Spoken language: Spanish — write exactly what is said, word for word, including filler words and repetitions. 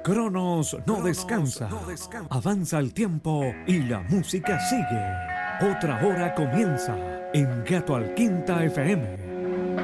Cronos no descansa. Avanza el tiempo y la música sigue. Otra hora comienza en Gato al Quinta F M.